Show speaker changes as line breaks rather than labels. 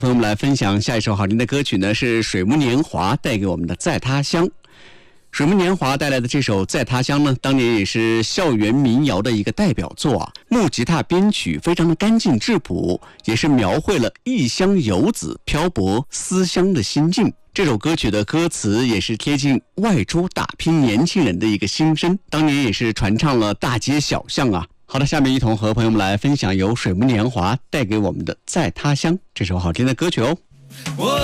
朋友们来分享下一首好听的歌曲呢，是水木年华带给我们的《在他乡》。水木年华带来的这首《在他乡》呢，当年也是校园民谣的一个代表作啊。木吉他编曲非常的干净质朴，也是描绘了异乡游子漂泊思乡的心境。这首歌曲的歌词也是贴近外出打拼年轻人的一个心声，当年也是传唱了大街小巷啊。好的，下面一同和朋友们来分享由水木年华带给我们的《在他乡》这首好听的歌曲哦。